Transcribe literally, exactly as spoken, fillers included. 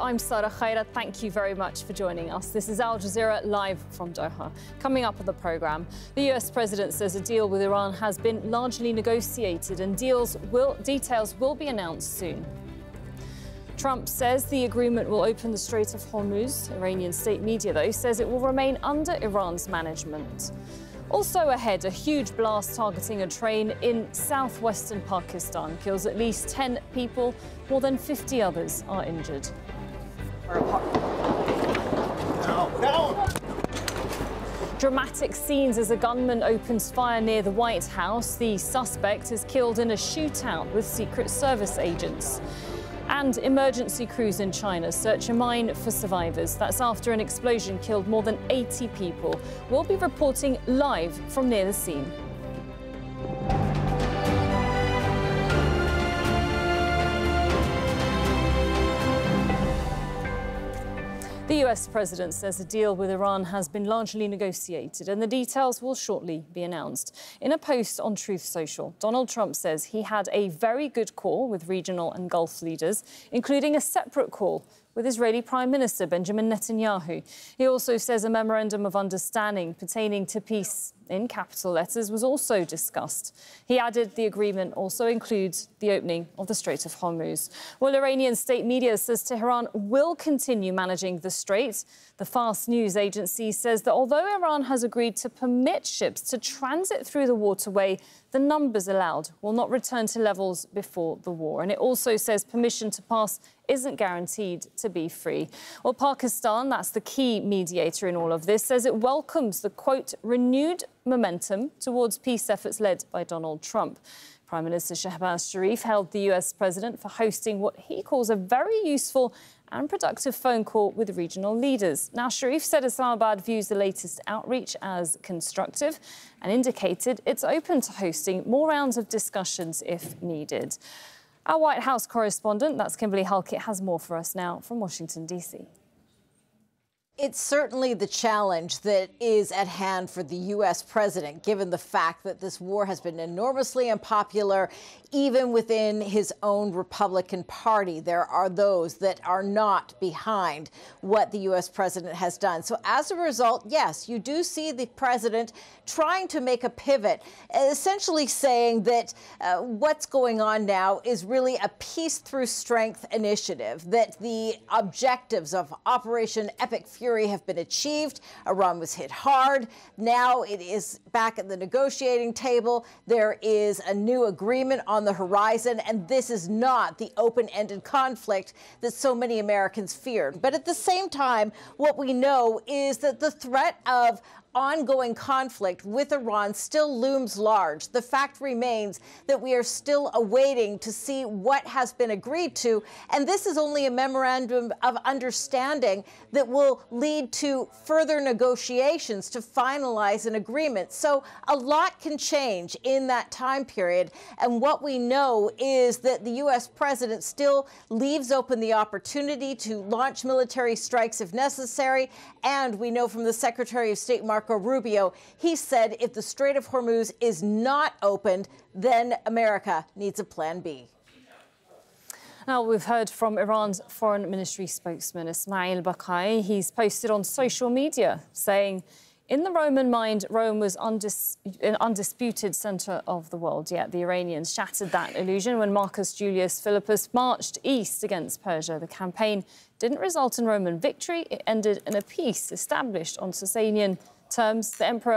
I'm Sarah Khairat. Thank you very much for joining us. This is Al Jazeera live from Doha. Coming up on the programme, the U S president says a deal with Iran has been largely negotiated and deals will, details will be announced soon. Trump says the agreement will open the Strait of Hormuz. Iranian state media, though, says it will remain under Iran's management. Also ahead, a huge blast targeting a train in southwestern Pakistan kills at least ten people. More than fifty others are injured. Dramatic scenes as a gunman opens fire near the White House. The suspect is killed in a shootout with Secret Service agents. And emergency crews in China search a mine for survivors. That's after an explosion killed more than eighty people. We'll be reporting live from near the scene. The U S president says a deal with Iran has been largely negotiated and the details will shortly be announced. In a post on Truth Social, Donald Trump says he had a very good call with regional and Gulf leaders, including a separate call with Israeli Prime Minister Benjamin Netanyahu. He also says a memorandum of understanding pertaining to peace in capital letters was also discussed. He added the agreement also includes the opening of the Strait of Hormuz. Well, Iranian state media says Tehran will continue managing the strait. The Fars news agency says that although Iran has agreed to permit ships to transit through the waterway, the numbers allowed will not return to levels before the war. And it also says permission to pass isn't guaranteed to be free. Well, Pakistan, that's the key mediator in all of this, says it welcomes the, quote, renewed momentum towards peace efforts led by Donald Trump. Prime Minister Shehbaz Sharif hailed the U S president for hosting what he calls a very useful and productive phone call with regional leaders. Now, Sharif said Islamabad views the latest outreach as constructive and indicated it's open to hosting more rounds of discussions if needed. Our White House correspondent, that's Kimberly Halkett, has more for us now from Washington, D C. It's certainly the challenge that is at hand for the U S president, given the fact that this war has been enormously unpopular, even within his own Republican Party. There are those that are not behind what the U S president has done. So as a result, yes, you do see the president trying to make a pivot, essentially saying that uh, what's going on now is really a peace through strength initiative, that the objectives of Operation Epic Fury have been achieved. Iran was hit hard. Now it is back at the negotiating table. There is a new agreement on the horizon, and this is not the open-ended conflict that so many Americans feared. But at the same time, what we know is that the threat of ongoing conflict with Iran still looms large. The fact remains that we are still awaiting to see what has been agreed to, and this is only a memorandum of understanding that will lead to further negotiations to finalize an agreement. So a lot can change in that time period, and what we know is that the U S president still leaves open the opportunity to launch military strikes if necessary, and we know from the Secretary of State, Marco Rubio, he said if the Strait of Hormuz is not opened, then America needs a plan B. Now, we've heard from Iran's foreign ministry spokesman, Ismail Baqai. He's posted on social media saying, in the Roman mind, Rome was undis an undisputed centre of the world, yet the Iranians shattered that illusion when Marcus Julius Philippus marched east against Persia. The campaign didn't result in Roman victory. It ended in a peace established on Sasanian terms. The emperor